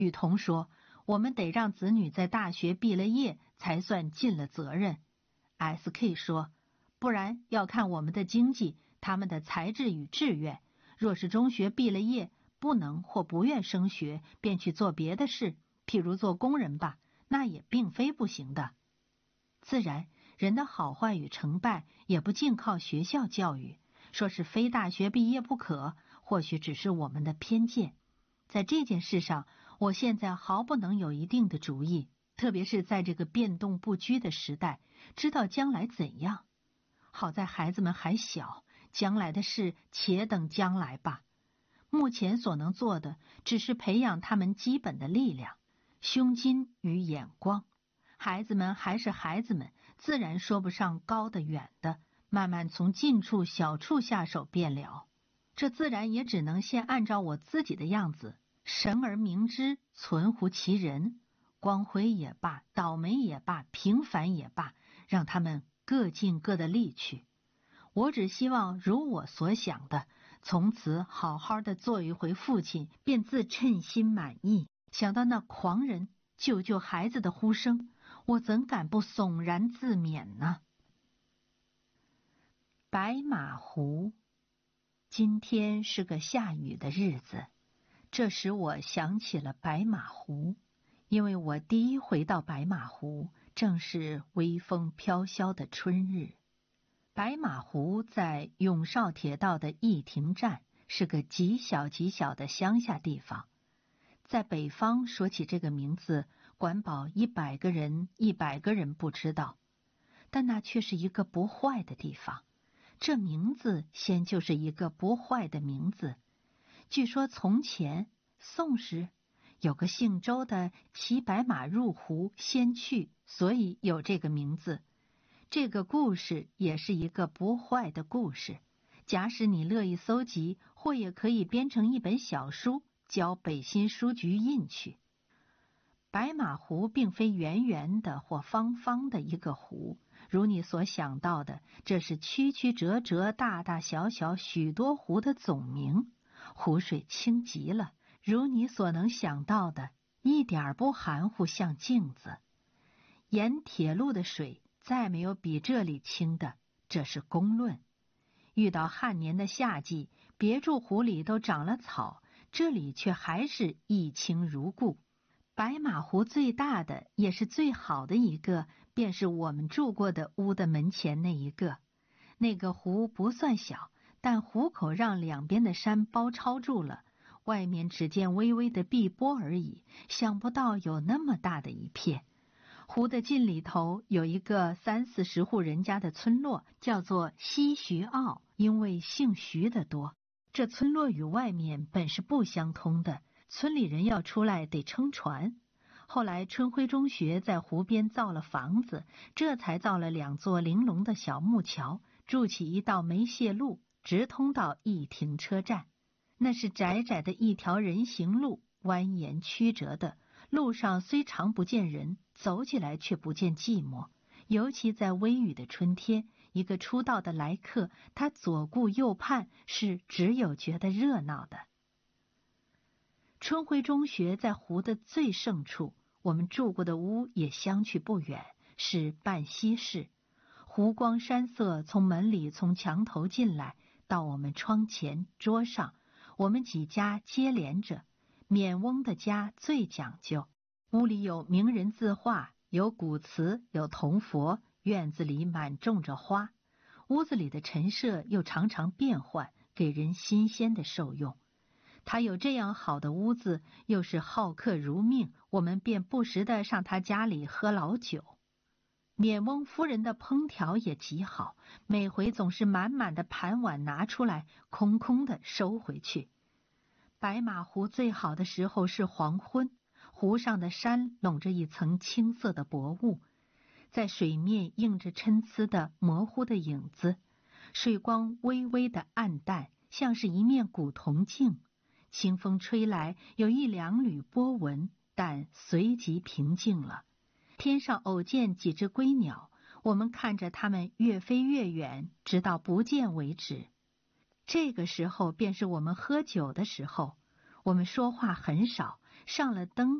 雨桐说，我们得让子女在大学毕了业才算尽了责任。SK 说，不然要看我们的经济，他们的才智与志愿。若是中学毕了业，不能或不愿升学，便去做别的事，譬如做工人吧，那也并非不行的。自然，人的好坏与成败也不尽靠学校教育，说是非大学毕业不可，或许只是我们的偏见。在这件事上，我现在毫不能有一定的主意，特别是在这个变动不居的时代，知道将来怎样。好在孩子们还小，将来的事且等将来吧。目前所能做的，只是培养他们基本的力量、胸襟与眼光。孩子们还是孩子们，自然说不上高的远的，慢慢从近处小处下手便了。这自然也只能先按照我自己的样子，神而明之，存乎其人，光辉也罢，倒霉也罢，平凡也罢，让他们各尽各的力去。我只希望如我所想的，从此好好的做一回父亲，便自称心满意。想到那狂人救救孩子的呼声，我怎敢不悚然自勉呢？白马湖。今天是个下雨的日子，这使我想起了白马湖，因为我第一回到白马湖，正是微风飘萧的春日。白马湖在永绍铁道的义亭站，是个极小极小的乡下地方。在北方说起这个名字，管保100个人100个人不知道，但那却是一个不坏的地方。这名字先就是一个不坏的名字。据说从前宋时有个姓周的骑白马入湖先去，所以有这个名字。这个故事也是一个不坏的故事，假使你乐意搜集，或也可以编成一本小书，交北新书局印去。白马湖并非圆圆的或方方的一个湖，如你所想到的，这是曲曲折折、大大小小许多湖的总名。湖水清极了，如你所能想到的，一点不含糊，像镜子。沿铁路的水再没有比这里清的，这是公论。遇到旱年的夏季，别处湖里都长了草，这里却还是一清如故。白马湖最大的也是最好的一个，便是我们住过的屋的门前那一个。那个湖不算小，但湖口让两边的山包抄住了，外面只见微微的碧波而已，想不到有那么大的一片。湖的近里头有一个30-40户人家的村落，叫做西徐坳，因为姓徐的多。这村落与外面本是不相通的，村里人要出来得撑船。后来春晖中学在湖边造了房子，这才造了2座玲珑的小木桥，筑起一道煤屑路，直通到义亭车站。那是窄窄的一条人行路，蜿蜒曲折的，路上虽常不见人，走起来却不见寂寞。尤其在微雨的春天，一个初到的来客，他左顾右盼，是只有觉得热闹的。春晖中学在湖的最盛处，我们住过的屋也相去不远，是半西式。湖光山色从门里从墙头进来，到我们窗前桌上，我们几家接连着。免翁的家最讲究，屋里有名人字画，有古瓷，有铜佛，院子里满种着花。屋子里的陈设又常常变换，给人新鲜的受用。他有这样好的屋子，又是好客如命，我们便不时地上他家里喝老酒。免翁夫人的烹调也极好，每回总是满满的盘碗拿出来，空空的收回去。白马湖最好的时候是黄昏，湖上的山笼着一层青色的薄雾，在水面映着参差的模糊的影子，水光微微的暗淡，像是一面古铜镜。清风吹来，有1-2缕波纹，但随即平静了。天上偶见几只归鸟，我们看着它们越飞越远，直到不见为止。这个时候便是我们喝酒的时候，我们说话很少， 上了灯